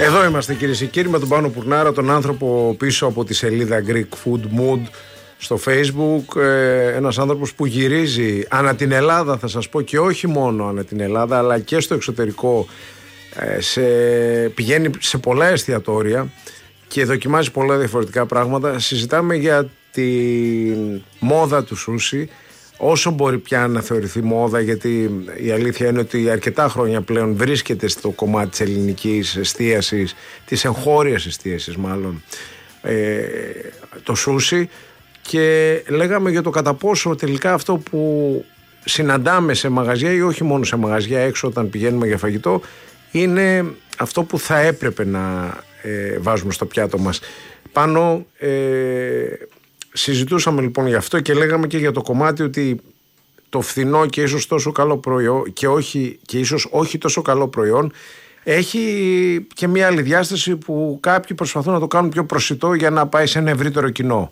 Εδώ είμαστε κυρίες και κύριοι με τον Πάνο Πουρνάρα, τον άνθρωπο πίσω από τη σελίδα Greek Food Mood στο Facebook. Ένας άνθρωπος που γυρίζει ανά την Ελλάδα, θα σας πω, και όχι μόνο ανά την Ελλάδα αλλά και στο εξωτερικό. Πηγαίνει σε πολλά εστιατόρια και δοκιμάζει πολλά διαφορετικά πράγματα. Συζητάμε για τη μόδα του σούσι, όσο μπορεί πια να θεωρηθεί μόδα, γιατί η αλήθεια είναι ότι αρκετά χρόνια πλέον βρίσκεται στο κομμάτι της ελληνικής εστίασης, της εγχώριας εστίασης μάλλον, το σούσι, και λέγαμε για το κατά πόσο τελικά αυτό που συναντάμε σε μαγαζιά ή όχι μόνο σε μαγαζιά έξω όταν πηγαίνουμε για φαγητό είναι αυτό που θα έπρεπε να βάζουμε στο πιάτο μας. Πάνω συζητούσαμε λοιπόν γι' αυτό και λέγαμε και για το κομμάτι ότι το φθηνό και ίσως τόσο καλό προϊόν και ίσως όχι τόσο καλό προϊόν έχει και μια άλλη διάσταση που κάποιοι προσπαθούν να το κάνουν πιο προσιτό για να πάει σε ένα ευρύτερο κοινό.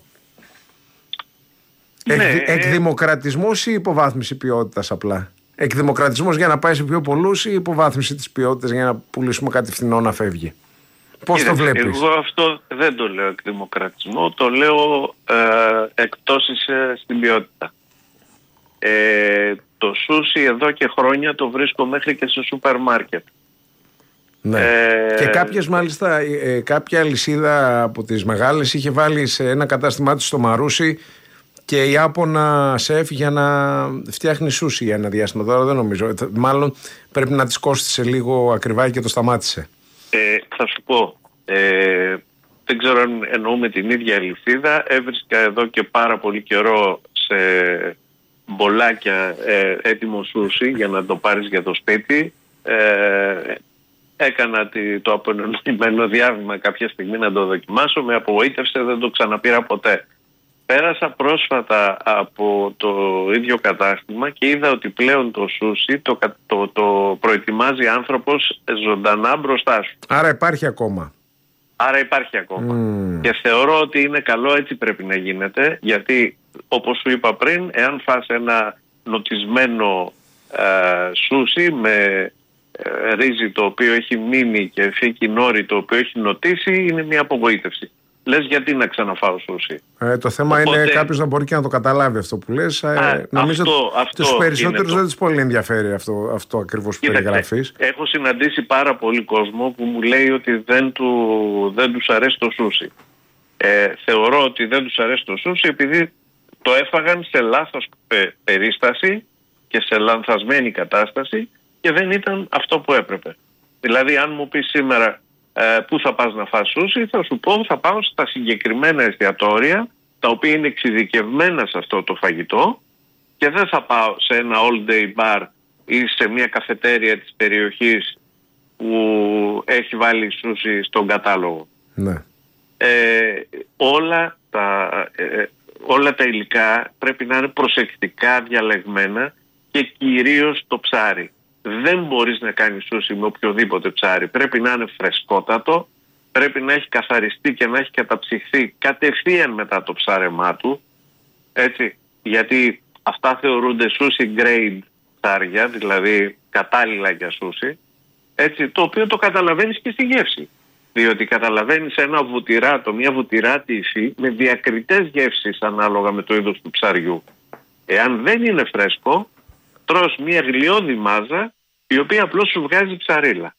Ναι, εκδημοκρατισμός ή υποβάθμιση ποιότητας απλά? Εκδημοκρατισμός για να πάει σε πιο πολλούς ή υποβάθμιση της ποιότητας για να πουλήσουμε κάτι φθηνό να φεύγει? Πώς το βλέπεις? Εγώ αυτό δεν το λέω εκδημοκρατισμό, το λέω εκπτώσεις στην ποιότητα. Το σούσι εδώ και χρόνια το βρίσκω μέχρι και σε σούπερ μάρκετ. Ναι. Και κάποιες μάλιστα, κάποια αλυσίδα από τις μεγάλες είχε βάλει σε ένα κατάστημά της στο Μαρούσι και η Ιάπωνα σεφ για να φτιάχνει σούσι για ένα διάστημα. Τώρα δεν νομίζω. Μάλλον πρέπει να της κόστησε λίγο ακριβά και το σταμάτησε. Θα σου πω, δεν ξέρω αν εννοούμε την ίδια αλυσίδα. Έβρισκα εδώ και πάρα πολύ καιρό σε μπολάκια έτοιμο σούσι για να το πάρεις για το σπίτι. Έκανα το απονομημένο διάβημα κάποια στιγμή να το δοκιμάσω. Με απογοήτευσε, δεν το ξαναπήρα ποτέ. Πέρασα πρόσφατα από το ίδιο κατάστημα και είδα ότι πλέον το σούσι το προετοιμάζει άνθρωπος ζωντανά μπροστά σου. Άρα υπάρχει ακόμα. Και θεωρώ ότι είναι καλό, έτσι πρέπει να γίνεται, γιατί όπως σου είπα πριν, εάν φας ένα νοτισμένο σούσι με ρύζι το οποίο έχει μείνει και φύκι νόρι το οποίο έχει νοτίσει, είναι μια απογοήτευση. Λες γιατί να ξαναφάω σούσι? Το θέμα είναι κάποιος να μπορεί και να το καταλάβει αυτό που λες. Νομίζω ότι τους περισσότερους δεν τους πολύ ενδιαφέρει αυτό ακριβώς που περιγράφεις. Έχω συναντήσει πάρα πολύ κόσμο που μου λέει ότι δεν τους αρέσει το σούσι. Θεωρώ ότι δεν τους αρέσει το σούσι επειδή το έφαγαν σε λάθος περίσταση και σε λανθασμένη κατάσταση και δεν ήταν αυτό που έπρεπε. Δηλαδή αν μου πεις σήμερα πού θα πας να φας σούσι, θα σου πω θα πάω στα συγκεκριμένα εστιατόρια τα οποία είναι εξειδικευμένα σε αυτό το φαγητό και δεν θα πάω σε ένα all day bar ή σε μια καφετέρια της περιοχής που έχει βάλει σούσι στον κατάλογο. Ναι. Όλα τα υλικά πρέπει να είναι προσεκτικά διαλεγμένα και κυρίως το ψάρι. Δεν μπορείς να κάνεις σούσι με οποιοδήποτε ψάρι. Πρέπει να είναι φρεσκότατο, πρέπει να έχει καθαριστεί και να έχει καταψυχθεί κατευθείαν μετά το ψάρεμά του. Έτσι, γιατί αυτά θεωρούνται sushi grade ψάρια, δηλαδή κατάλληλα για σούσι. Έτσι, το οποίο το καταλαβαίνεις και στη γεύση. Διότι καταλαβαίνεις ένα βουτυράτο, μια βουτυράτη υφή με διακριτές γεύσεις ανάλογα με το είδος του ψαριού. Εάν δεν είναι φρέσκο, τρως μια γλιώδη μάζα η οποία απλώς σου βγάζει ψαρίλα.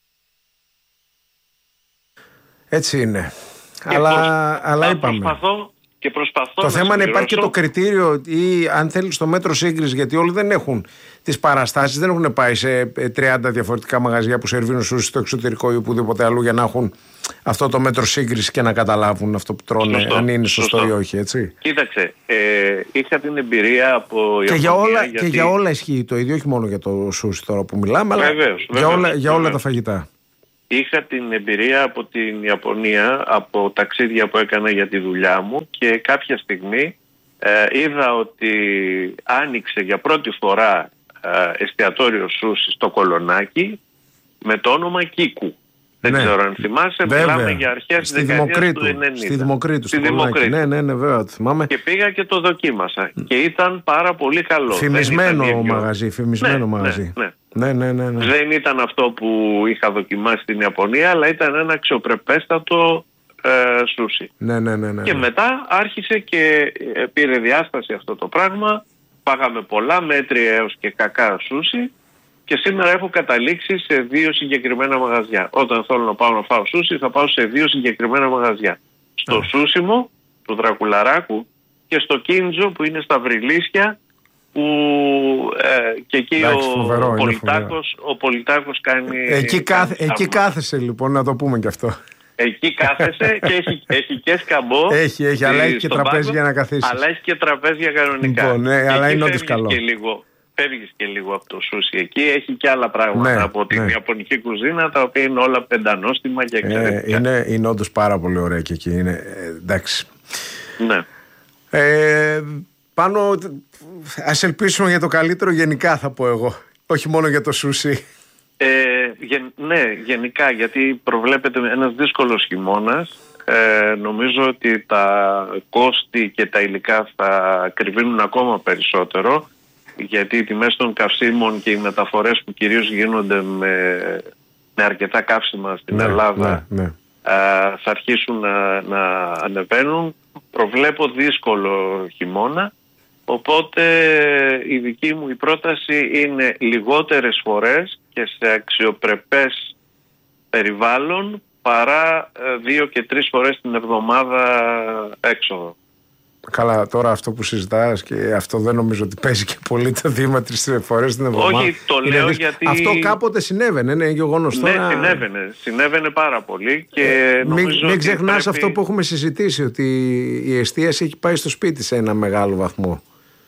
Έτσι είναι. Αλλά είπαμε. Προσπαθώ το θέμα είναι υπάρχει και το κριτήριο ή αν θέλεις το μέτρο σύγκρισης, γιατί όλοι δεν έχουν τις παραστάσεις, δεν έχουν πάει σε 30 διαφορετικά μαγαζιά που σερβίρουν σούσι στο εξωτερικό ή οπουδήποτε αλλού για να έχουν αυτό το μέτρο σύγκρισης και να καταλάβουν αυτό που τρώνε, αν είναι σωστό ή όχι, έτσι. Κοίταξε, είχα την εμπειρία από και για όλα ισχύει το ίδιο, όχι μόνο για το σούσι τώρα που μιλάμε, αλλά για όλα τα φαγητά. Είχα την εμπειρία από την Ιαπωνία, από ταξίδια που έκανα για τη δουλειά μου και κάποια στιγμή είδα ότι άνοιξε για πρώτη φορά εστιατόριο σούσι στο Κολονάκι με το όνομα Κίκου. Δεν ξέρω αν θυμάσαι, μιλάμε για αρχές της δεκαετίας του 90. Στη Δημοκρίτου. Στη Δημοκρίτου. Ναι, βέβαια, το θυμάμαι. Και πήγα και το δοκίμασα. Και ήταν πάρα πολύ καλό. Φημισμένο μαγαζί. Ναι. Δεν ήταν αυτό που είχα δοκιμάσει στην Ιαπωνία, αλλά ήταν ένα αξιοπρεπέστατο σούσι. Ναι. Και μετά άρχισε και πήρε διάσταση αυτό το πράγμα. Πάγαμε πολλά μέτρια έως και κακά σούσι. Και σήμερα έχω καταλήξει σε 2 συγκεκριμένα μαγαζιά. Όταν θέλω να πάω να φάω σούσι, θα πάω σε 2 συγκεκριμένα μαγαζιά. Στο Σούσιμο του Δρακουλαράκου και στο Κίντζο που είναι στα Βρυλίσια, που και εκεί ο Πολιτάκος κάνει... Εκεί κάθεσαι λοιπόν, να το πούμε κι αυτό. Εκεί κάθεσαι και έχει και σκαμπό. Έχει, αλλά έχει και τραπέζι για να καθίσεις. Αλλά έχει και τραπέζια κανονικά. Λοιπόν, αλλά είναι όντως καλό. Φεύγεις και λίγο από το σούσι εκεί, έχει και άλλα πράγματα από την ιαπωνική κουζίνα, τα οποία είναι όλα πεντανόστιμα και εξαιρετικά. Είναι όντως πάρα πολύ ωραία και εκεί, εντάξει. Ναι. Πάνω, ας ελπίσουμε για το καλύτερο γενικά, θα πω εγώ, όχι μόνο για το σούσι. Ναι, γενικά, γιατί προβλέπεται ένας δύσκολος χειμώνας. Νομίζω ότι τα κόστη και τα υλικά θα κρυβίνουν ακόμα περισσότερο, γιατί οι τιμές των καυσίμων και οι μεταφορές που κυρίως γίνονται με αρκετά καύσιμα στην Ελλάδα θα αρχίσουν να ανεβαίνουν. Προβλέπω δύσκολο χειμώνα, οπότε η δική μου η πρόταση είναι λιγότερες φορές και σε αξιοπρεπές περιβάλλον παρά 2 και 3 φορές την εβδομάδα έξοδο. Καλά, τώρα αυτό που συζητάς και αυτό δεν νομίζω ότι παίζει και πολύ το 2-3 φορές την εβδομάδα. Όχι, το λέω γιατί... Αυτό κάποτε συνέβαινε, είναι γεγονός τώρα. Ναι, συνέβαινε πάρα πολύ και μην ξεχνάς αυτό που έχουμε συζητήσει, ότι η εστίαση έχει πάει στο σπίτι σε ένα μεγάλο βαθμό.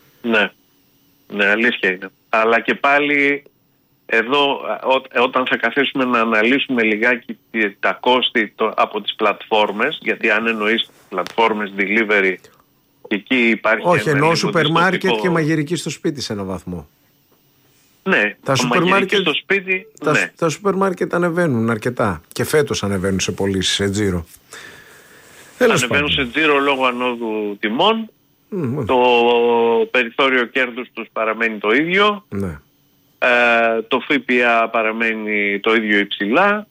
Ναι, αλήθεια είναι. Αλλά και πάλι εδώ όταν θα καθίσουμε να αναλύσουμε λιγάκι τα κόστη από τις πλατφόρμες, γιατί αν εννοείς πλατφόρμες delivery, εκεί υπάρχει... Όχι, εννοώ σούπερ μάρκετ και μαγειρική στο σπίτι σε έναν βαθμό. Ναι, τα σούπερ μάρκετ στο σπίτι, τα σούπερ μάρκετ ανεβαίνουν αρκετά και φέτος ανεβαίνουν σε πωλήσεις, σε τζίρο. Ανεβαίνουν σε τζίρο λόγω ανόδου τιμών. Το περιθώριο κέρδους τους παραμένει το ίδιο. Ναι. Το ΦΠΑ παραμένει το ίδιο υψηλά.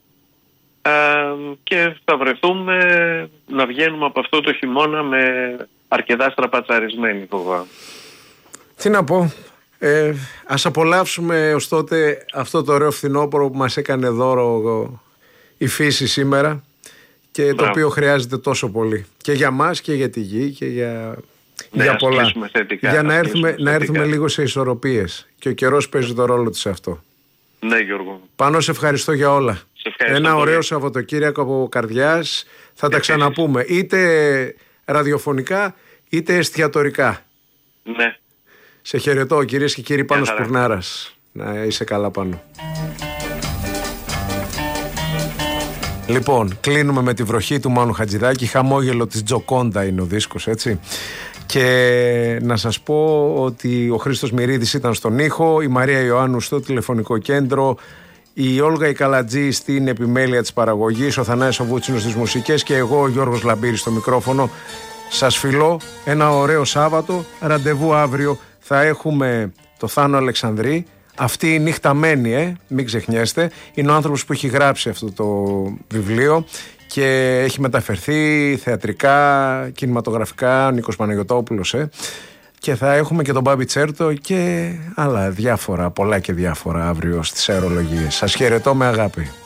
Και θα βρεθούμε να βγαίνουμε από αυτό το χειμώνα με αρκετά στραπατσαρισμένοι, φοβάμαι. Τι να πω, ας απολαύσουμε ως τότε αυτό το ωραίο φθινόπωρο που μας έκανε δώρο η φύση σήμερα και το οποίο χρειάζεται τόσο πολύ και για μας και για τη γη και για πολλά, για να έρθουμε λίγο σε ισορροπίες και ο καιρός παίζει το ρόλο του σε αυτό. Ναι, Γιώργο. Πάνω, σε ευχαριστώ για όλα. Ένα ωραίο Σαββατοκύριακο από καρδιάς. Θα τα ξαναπούμε είτε ραδιοφωνικά είτε εστιατορικά. Ναι. Σε χαιρετώ, κυρίες και κύριοι. Πάνος Σπουρνάρας. Να είσαι καλά, Πάνο. Λοιπόν, κλείνουμε με τη βροχή του Μάνου Χατζηδάκη. Χαμόγελο της Τζοκόντα είναι ο δίσκος, έτσι. Και να σας πω ότι ο Χρήστος Μυρίδης ήταν στον ήχο, η Μαρία Ιωάννου στο τηλεφωνικό κέντρο, η Όλγα η Καλατζή στην επιμέλεια της παραγωγής, ο Θανάης ο Βούτσινος στις μουσικές και εγώ ο Γιώργος Λαμπύρης στο μικρόφωνο. Σας φιλώ ένα ωραίο Σάββατο, ραντεβού αύριο θα έχουμε το Θάνο Αλεξανδρή. Αυτή η νύχτα μένει, μην ξεχνιέστε. Είναι ο άνθρωπος που έχει γράψει αυτό το βιβλίο και έχει μεταφερθεί θεατρικά, κινηματογραφικά, ο Νίκος Παναγιωτόπουλος. Και θα έχουμε και τον Μπάμπη Τσέρτο και άλλα διάφορα, πολλά και διάφορα αύριο στις αερολογίες. Σας χαιρετώ με αγάπη.